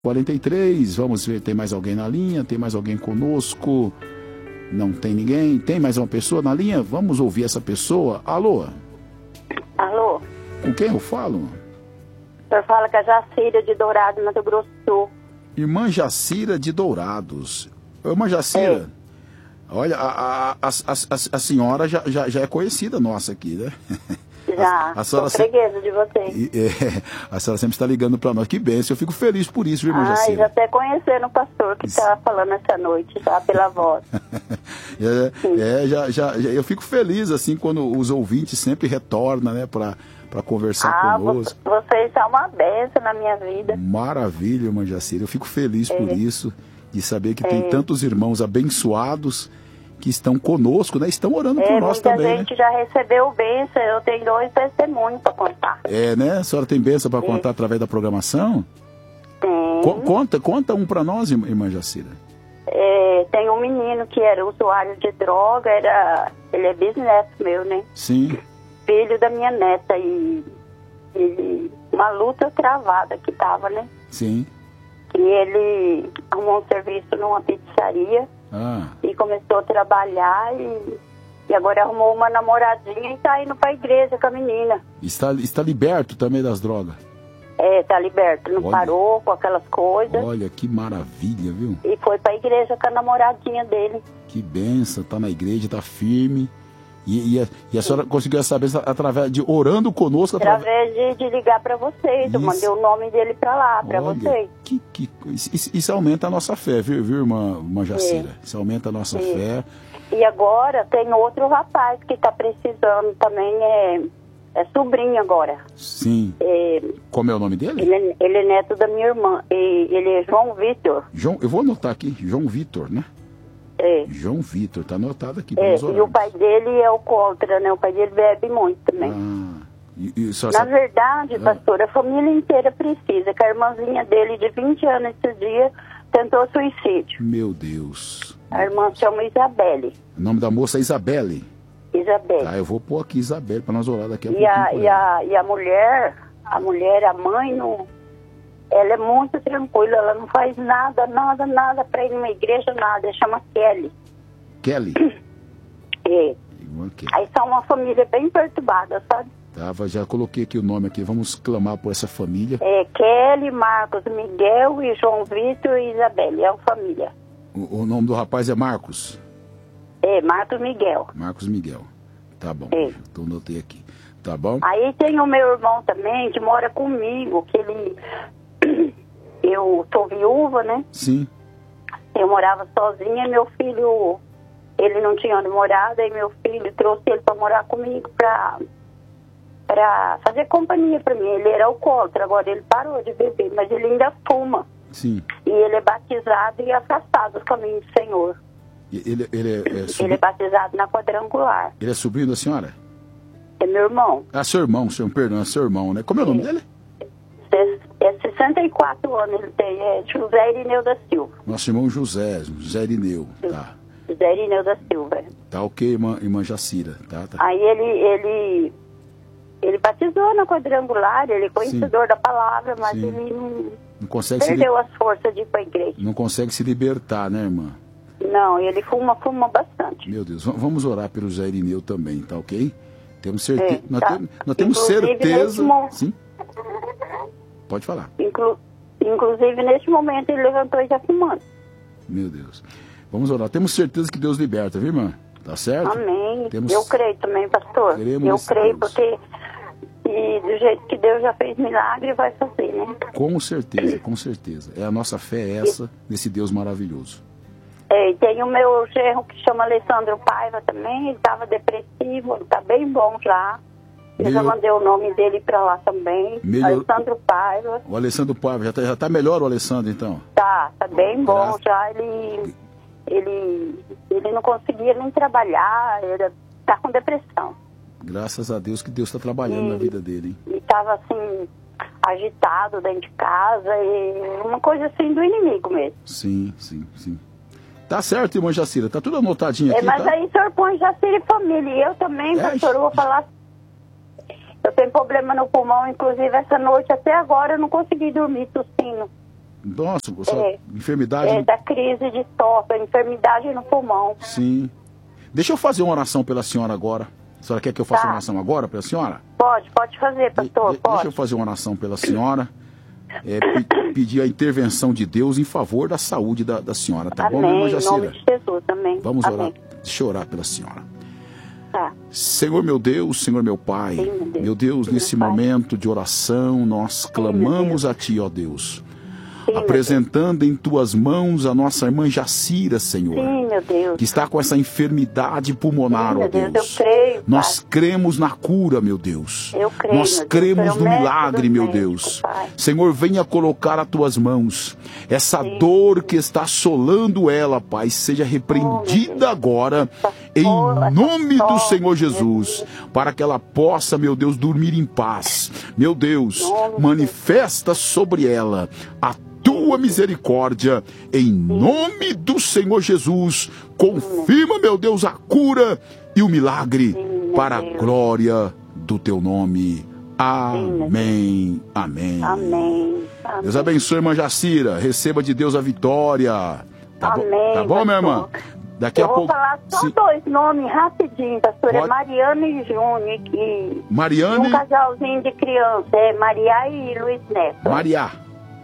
43, vamos ver, tem mais alguém na linha? Tem mais alguém conosco? Não tem ninguém? Tem mais uma pessoa na linha? Vamos ouvir essa pessoa. Alô? Alô? Com quem eu falo? O senhor fala com a Jacira de Dourado, Mato Grosso do Sul. Irmã Jacira de Dourados. Irmã Jacira, olha, a senhora já é conhecida nossa aqui, né? Já, sou freguesa de vocês. A senhora sempre está ligando para nós. Que bênção, eu fico feliz por isso, viu, irmã Jacira? Já até conhecendo o pastor que estava falando essa noite, já pela voz. Eu fico feliz, assim, quando os ouvintes sempre retornam, né, para conversar conosco. Vocês são uma bênção na minha vida. Maravilha, irmã Jacira. Eu fico feliz por isso, de saber que tem tantos irmãos abençoados que estão conosco, né? Estão orando por nós também. Muita gente já recebeu bênção. Eu tenho 2 testemunhos para contar. Né? A senhora tem bênção para contar através da programação? Tem. Conta um para nós, irmã Jacira. Tem um menino que era usuário de droga, ele é bisneto meu, né? Sim. Filho da minha neta e uma luta travada que tava, né? Sim. E ele arrumou um serviço numa pizzaria e começou a trabalhar e agora arrumou uma namoradinha e tá indo pra igreja com a menina. Está liberto também das drogas? Tá liberto, não parou com aquelas coisas. Olha, que maravilha, viu? E foi pra igreja com a namoradinha dele. Que benção, tá na igreja, tá firme. E a senhora conseguiu saber através de orando conosco? Através de ligar para vocês. Isso. Eu mandei o nome dele para lá, para vocês. Isso aumenta a nossa fé, viu irmã Jacira? Isso aumenta a nossa fé. E agora tem outro rapaz que está precisando também, é sobrinho agora. Sim. Como é o nome dele? Ele é neto da minha irmã. Ele é João Vitor. Eu vou anotar aqui, João Vitor, né? João Vitor, tá anotado aqui. E o pai dele é alcoólatra, né? O pai dele bebe muito também. Na verdade, pastor, a família inteira precisa. Que a irmãzinha dele, de 20 anos esses dias, tentou suicídio. Meu Deus. A irmã chama Isabelle. O nome da moça é Isabelle? Isabelle. Eu vou pôr aqui Isabelle para nós orar daqui a pouco. E a mulher, a mãe, não... Ela é muito tranquila, ela não faz nada para ir numa igreja, nada. Chama Kelly. Kelly? Aí são uma família bem perturbada, sabe? Já coloquei aqui o nome aqui, vamos clamar por essa família. Kelly, Marcos, Miguel e João Vitor e Isabelle, é uma família. O nome do rapaz é Marcos? Marcos Miguel. Marcos Miguel, tá bom, então notei aqui, tá bom? Aí tem o meu irmão também, que mora comigo, que ele... Eu sou viúva, né? Sim. Eu morava sozinha, meu filho, ele não tinha onde morar, daí meu filho trouxe ele para morar comigo para fazer companhia para mim. Ele era alcoólatra, agora ele parou de beber, mas ele ainda fuma. Sim. E ele é batizado e afastado dos caminhos do Senhor. Ele é batizado na Quadrangular. Ele é sobrinho da senhora? É meu irmão. Seu irmão, perdão, é seu irmão, né? Como é o nome dele? 64 anos ele tem, José Irineu da Silva. Nosso irmão José Irineu, tá. José Irineu da Silva. Tá ok, irmã Jacira, tá. Aí ele batizou na Quadrangular, ele é conhecedor da palavra, mas ele não consegue perdeu as forças de ir pra igreja. Não consegue se libertar, né, irmã? Não, ele fuma bastante. Meu Deus, vamos orar pelo José Irineu também, tá ok? Temos certeza, nós temos certeza... Sim? Pode falar. Inclusive, neste momento, ele levantou e já fumando. Meu Deus. Vamos orar. Temos certeza que Deus liberta, viu, irmã? Tá certo? Amém. Eu creio também, pastor. Eu creio porque do jeito que Deus já fez milagre, vai fazer, né? Com certeza, com certeza. A nossa fé essa, nesse Deus maravilhoso. E tem o meu genro que chama Alessandro Paiva também. Ele estava depressivo, ele tá bem bom já. Eu já mandei o nome dele pra lá também. Alessandro Paiva. O Alessandro Paiva, já tá melhor o Alessandro, então? Tá bem bom já. Ele não conseguia nem trabalhar, tá com depressão. Graças a Deus que Deus está trabalhando na vida dele, hein? E tava assim, agitado dentro de casa, e uma coisa assim do inimigo mesmo. Sim. Tá certo, irmã Jacira, tá tudo anotadinho aqui, mas aí o senhor põe Jacira e família, e eu também, pastor, eu vou falar. Eu tenho problema no pulmão, inclusive essa noite, até agora eu não consegui dormir tossindo. Nossa, enfermidade... da crise de tosse, enfermidade no pulmão. Sim. Deixa eu fazer uma oração pela senhora agora. A senhora quer que eu faça uma oração agora pela senhora? Pode fazer, pastor, pode. Deixa eu fazer uma oração pela senhora. Pedir a intervenção de Deus em favor da saúde da senhora, tá bom, minha irmã Jacira? Em nome de Jesus, amém. Vamos orar. Deixa eu orar pela senhora. Tá. Senhor meu Deus, Senhor meu Pai, sim, meu Deus, nesse momento de oração, nós clamamos a Ti, ó Deus. Sim, apresentando em Tuas mãos a nossa irmã Jacira, Senhor. Sim, meu Deus. Que está com essa enfermidade pulmonar, ó Deus. Eu creio, nós cremos na cura, meu Deus. Eu creio, nós cremos no milagre, meu Deus. Senhor, venha colocar as Tuas mãos. Essa dor que está assolando ela, Pai, seja repreendida agora, em nome do Senhor Jesus, para que ela possa, meu Deus, dormir em paz. Meu Deus, manifesta sobre ela a Tua misericórdia, em nome do Senhor Jesus. Confirma, meu Deus, a cura e o milagre, para a glória do Teu nome. Amém. Amém. Amém. Deus abençoe, irmã Jacira. Receba de Deus a vitória. Amém. Tá bom, minha irmã? Daqui a pouco. Eu vou falar só dois nomes rapidinho, pastor. É Mariana e Júnior. Mariana e um casalzinho de criança. É Maria e Luiz Neto. Maria.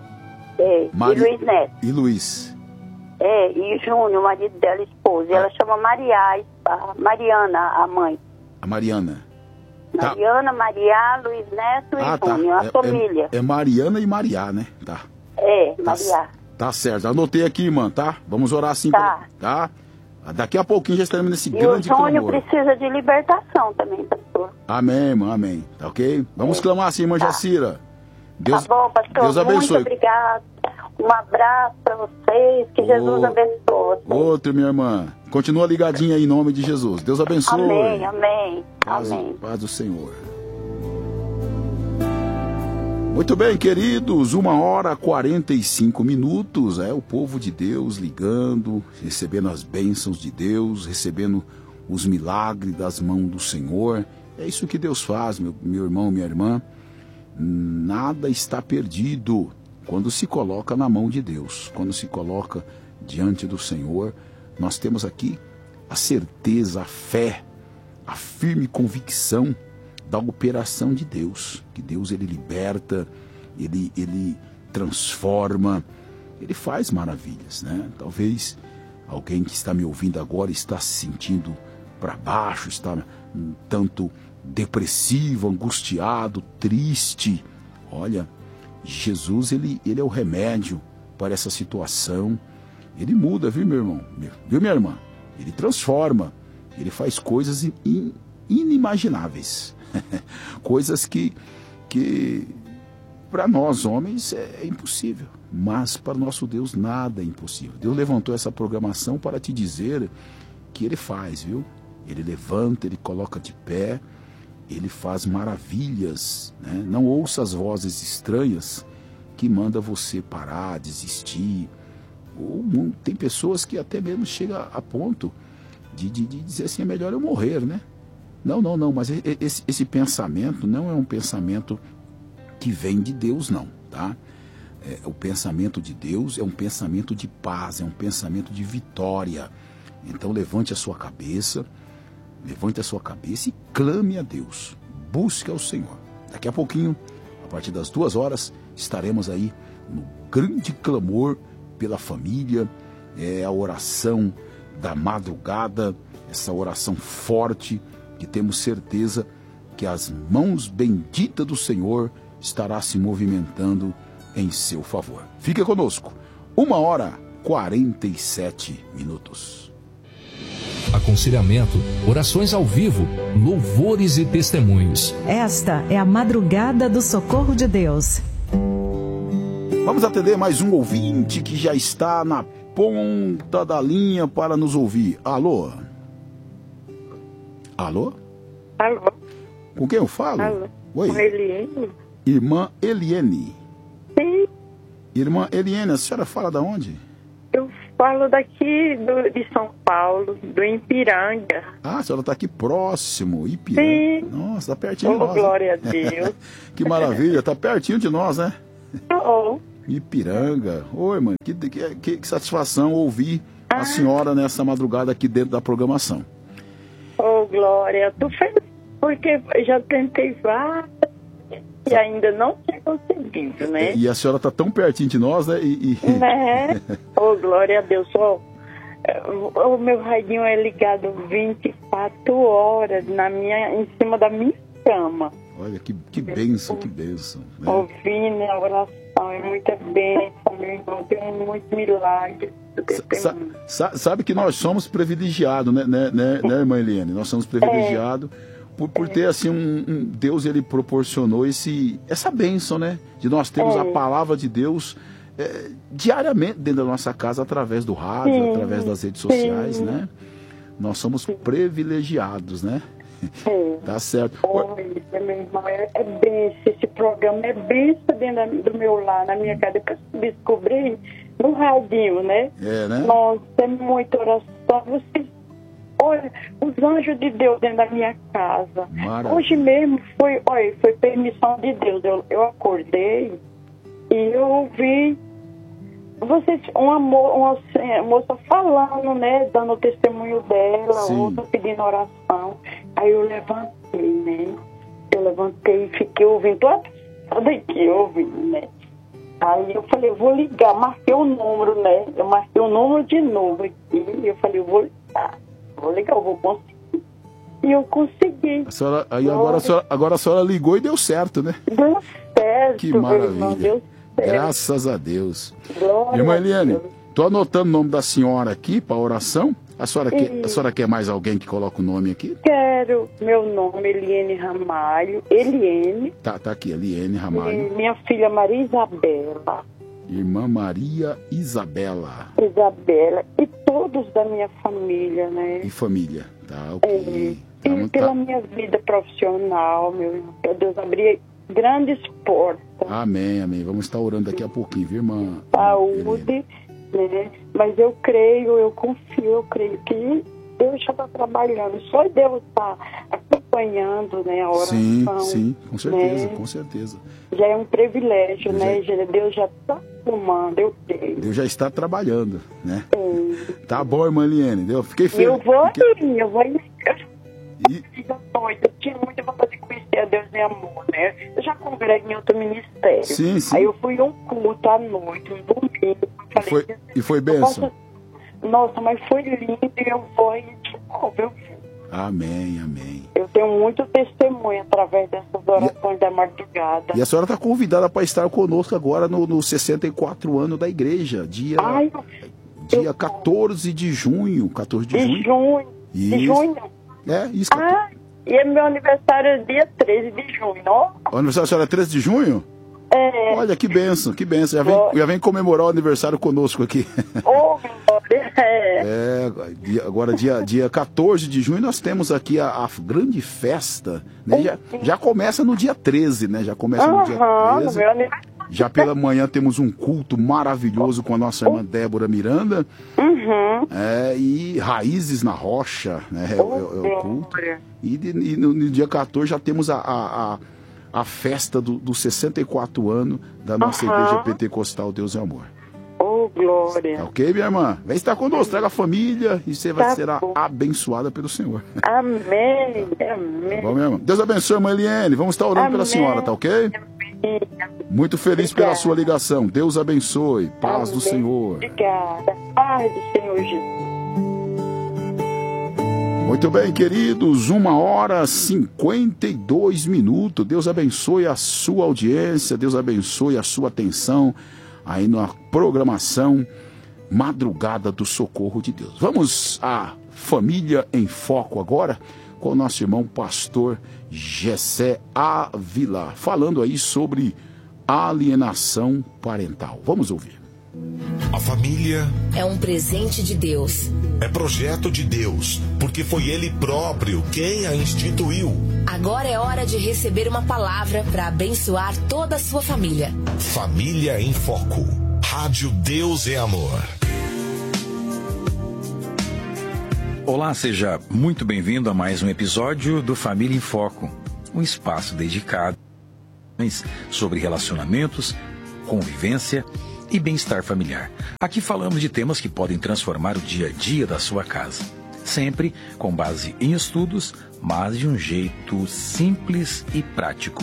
E Luiz Neto. E Luiz. E Júnior, o marido dela, esposa. Ela chama Mariana, a mãe. A Mariana. Mariana, Maria, Luiz Neto e Júnior, a família. É Mariana e Maria, né? Tá. Maria. Tá certo. Anotei aqui, irmã, tá? Vamos orar assim, tá? Daqui a pouquinho já estaremos nesse grande clamor. E o Júnior precisa de libertação também, pastor. Amém, irmã, amém. Tá ok? Vamos clamar assim, irmã Jacira. Deus, tá bom, pastor. Deus abençoe. Muito obrigado. Um abraço para vocês. Que Jesus abençoe. Outro, minha irmã. Continua ligadinha aí em nome de Jesus. Deus abençoe. Amém, amém. Paz do Senhor. Muito bem, queridos. 1h45. O povo de Deus ligando, recebendo as bênçãos de Deus, recebendo os milagres das mãos do Senhor. É isso que Deus faz, meu irmão, minha irmã. Nada está perdido quando se coloca na mão de Deus, quando se coloca diante do Senhor. Nós temos aqui a certeza, a fé, a firme convicção da operação de Deus, que Deus ele liberta, ele transforma, ele faz maravilhas, né? Talvez alguém que está me ouvindo agora está se sentindo para baixo, está um tanto depressivo, angustiado, triste. Olha, Jesus ele é o remédio para essa situação. Ele muda, viu, meu irmão? Viu, minha irmã? Ele transforma, ele faz coisas inimagináveis. Coisas que para nós homens é impossível, mas para o nosso Deus nada é impossível. Deus levantou essa programação para te dizer que Ele faz, viu? Ele levanta, Ele coloca de pé, Ele faz maravilhas, né? Não ouça as vozes estranhas que mandam você parar, desistir. Tem pessoas que até mesmo chegam a ponto de dizer assim, é melhor eu morrer, né? Não, mas esse pensamento não é um pensamento que vem de Deus, não, tá? O pensamento de Deus é um pensamento de paz, é um pensamento de vitória. Então levante a sua cabeça e clame a Deus, busque ao Senhor. Daqui a pouquinho, a partir das 2h, estaremos aí no grande clamor pela família, a oração da madrugada, essa oração forte, que temos certeza que as mãos benditas do Senhor estará se movimentando em seu favor. Fique conosco. 1h47. Aconselhamento, orações ao vivo, louvores e testemunhos. Esta é a madrugada do socorro de Deus. Vamos atender mais um ouvinte que já está na ponta da linha para nos ouvir. Alô? Alô? Com quem eu falo? Alô? Oi? Com Eliene. Irmã Eliene. Sim. Irmã Eliene, a senhora fala de onde? Eu falo daqui de São Paulo, do Ipiranga. Ah, a senhora está aqui próximo, Ipiranga. Sim. Nossa, está pertinho de nós. Glória a Deus. Que maravilha, está pertinho de nós, né? Ipiranga. Oi, mãe, que satisfação ouvir a senhora nessa madrugada aqui dentro da programação. Glória, tô feliz porque já tentei várias e ainda não tinha conseguido, né? E a senhora tá tão pertinho de nós, né? Né? Glória a Deus. O meu radinho é ligado 24 horas em cima da minha cama. Olha, que bênção, que bênção. Né? Ouvindo a oração, é muita bênção, meu irmão, tem muito milagre. Sabe que nós somos privilegiados, né, irmã Eliane? Nós somos privilegiados por ter, assim, Deus, ele proporcionou essa bênção, né? De nós termos a palavra de Deus diariamente dentro da nossa casa, através do rádio, através das redes sociais, né? Nós somos privilegiados, né? Tá certo. Meu irmão, é bênção, esse programa é bênção dentro do meu lar, na minha casa. Depois que eu descobri no radinho, né? Né? Nossa, é muita oração. Olha, os anjos de Deus dentro da minha casa. Maravilha. Hoje mesmo foi permissão de Deus. Eu acordei e eu ouvi uma moça falando, né? Dando o testemunho dela, outra pedindo oração. Aí eu levantei, né? Eu levantei e fiquei ouvindo toda aqui, ouvindo, né? Aí eu falei, eu vou ligar, marquei o número, né? Eu marquei o número de novo aqui. E eu falei, eu vou ligar, eu vou conseguir. E eu consegui. Agora a senhora ligou e deu certo, né? Deu certo. Que maravilha. Irmão, deu certo. Graças a Deus. Glória. Irmã Eliane, tô anotando o nome da senhora aqui para oração. A senhora quer mais alguém que coloque o nome aqui? Quero. Meu nome é Eliane Ramalho. Eliane. Tá aqui, Eliane Ramalho. Minha filha Maria Isabela. Irmã Maria Isabela. E todos da minha família, né? E família, tá, ok. E pela minha vida profissional, meu irmão, que Deus abrir grandes portas. Amém. Vamos estar orando daqui a pouquinho, viu, irmã? Saúde, né? Mas eu creio, eu confio, eu creio que Deus já está trabalhando. Só Deus está acompanhando, né, a oração. Sim, com certeza, né? Com certeza. Já é um privilégio, né? Deus já está arrumando, eu creio. Deus já está trabalhando, né? Tá bom, irmã Eliane, fiquei feliz. Eu vou ir. Eu tinha muita vontade de conhecer a Deus em amor, né? Eu já congrego em outro ministério. Sim. Aí eu fui a um culto à noite, um domingo. E foi bênção? Nossa, mas foi lindo e eu vou ir de novo, eu vi. Amém. Eu tenho muito testemunho através dessas orações da madrugada. E a senhora está convidada para estar conosco agora no 64 anos da igreja, dia 14 de junho. 14 de junho. De junho? Isso. E é meu aniversário dia 13 de junho, não? O aniversário da senhora é 13 de junho? Olha, que bênção. Já vem comemorar o aniversário conosco aqui. Agora dia 14 de junho nós temos aqui a grande festa, né? Já começa no dia 13, né? Já começa no dia 13. Já pela manhã temos um culto maravilhoso com a nossa irmã Débora Miranda. E Raízes na Rocha, né? É o culto. E no dia 14 já temos a festa dos 64 anos da nossa igreja pentecostal Deus é Amor. Glória. Tá ok, minha irmã? Vem estar conosco, traga a família e você será abençoada pelo Senhor. Amém. Bom, minha irmã. Deus abençoe, irmã Eliane. Vamos estar orando pela senhora, tá ok? Muito feliz pela sua ligação. Deus abençoe. Paz do Senhor. Obrigada. Paz do Senhor Jesus. Muito bem, queridos, 1h52. Deus abençoe a sua audiência, Deus abençoe a sua atenção aí na programação Madrugada do Socorro de Deus. Vamos à Família em Foco agora, com o nosso irmão pastor Gessé Ávila, falando aí sobre alienação parental. Vamos ouvir. A família é um presente de Deus. É projeto de Deus, porque foi Ele próprio quem a instituiu. Agora é hora de receber uma palavra para abençoar toda a sua família. Família em Foco. Rádio Deus é Amor. Olá, seja muito bem-vindo a mais um episódio do Família em Foco. Um espaço dedicado sobre relacionamentos, convivência e bem-estar familiar. Aqui falamos de temas que podem transformar o dia a dia da sua casa, sempre com base em estudos, mas de um jeito simples e prático.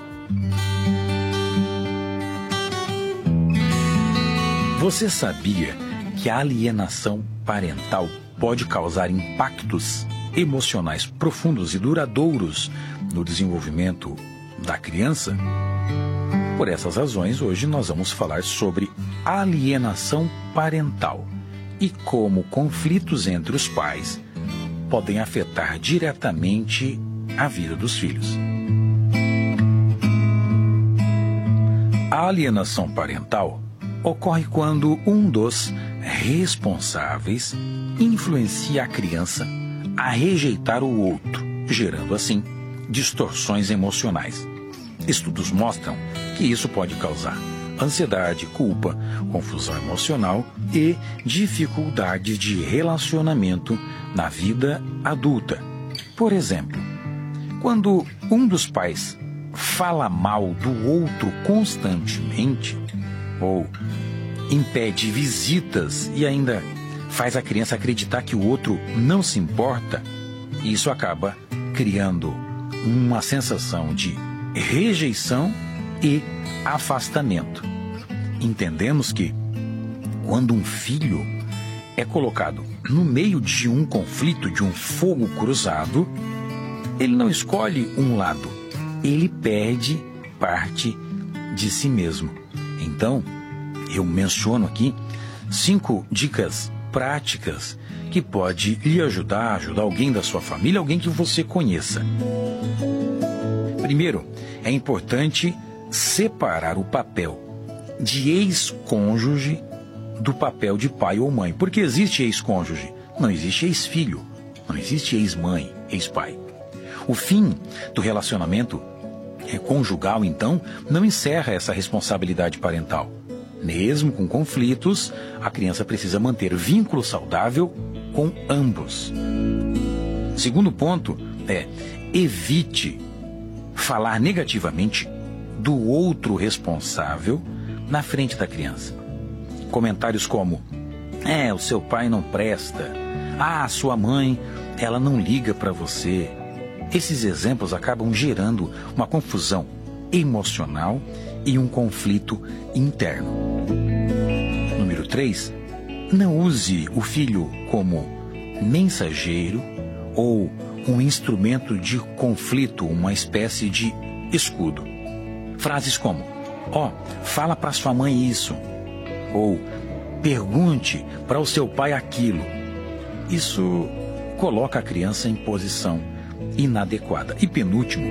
Você sabia que a alienação parental pode causar impactos emocionais profundos e duradouros no desenvolvimento da criança? Por essas razões, hoje nós vamos falar sobre alienação parental e como conflitos entre os pais podem afetar diretamente a vida dos filhos. A alienação parental ocorre quando um dos responsáveis influencia a criança a rejeitar o outro, gerando assim distorções emocionais. Estudos mostram que isso pode causar ansiedade, culpa, confusão emocional e dificuldades de relacionamento na vida adulta. Por exemplo, quando um dos pais fala mal do outro constantemente, ou impede visitas e ainda faz a criança acreditar que o outro não se importa, isso acaba criando uma sensação de rejeição e afastamento. Entendemos que quando um filho é colocado no meio de um conflito, de um fogo cruzado, ele não escolhe um lado, ele perde parte de si mesmo. Então, eu menciono aqui 5 dicas práticas que pode lhe ajudar alguém da sua família, alguém que você conheça. Primeiro, é importante separar o papel de ex-cônjuge do papel de pai ou mãe. Porque existe ex-cônjuge, não existe ex-filho, não existe ex-mãe, ex-pai. O fim do relacionamento conjugal, então, não encerra essa responsabilidade parental. Mesmo com conflitos, a criança precisa manter vínculo saudável com ambos. Segundo ponto é: evite falar negativamente do outro responsável na frente da criança. Comentários como: o seu pai não presta, sua mãe, ela não liga para você. Esses exemplos acabam gerando uma confusão emocional e um conflito interno. Número 3, não use o filho como mensageiro ou um instrumento de conflito, uma espécie de escudo. Frases como: fala para sua mãe isso, ou pergunte para o seu pai aquilo. Isso coloca a criança em posição inadequada. E penúltimo,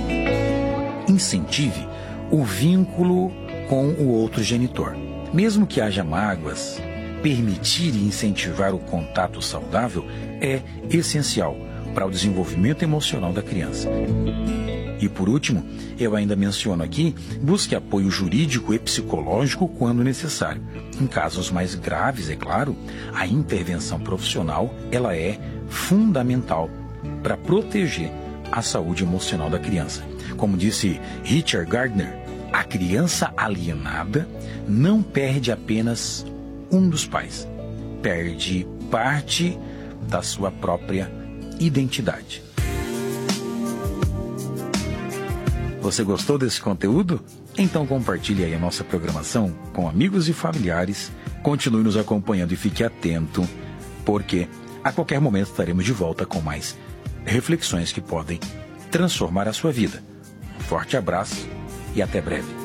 incentive o vínculo com o outro genitor. Mesmo que haja mágoas, permitir e incentivar o contato saudável é essencial para o desenvolvimento emocional da criança. E por último, eu ainda menciono aqui: busque apoio jurídico e psicológico quando necessário. Em casos mais graves, é claro, a intervenção profissional ela é fundamental para proteger a saúde emocional da criança. Como disse Richard Gardner, a criança alienada não perde apenas um dos pais, perde parte da sua própria identidade. Você gostou desse conteúdo? Então compartilhe aí a nossa programação com amigos e familiares. Continue nos acompanhando e fique atento, porque a qualquer momento estaremos de volta com mais reflexões que podem transformar a sua vida. Um forte abraço e até breve.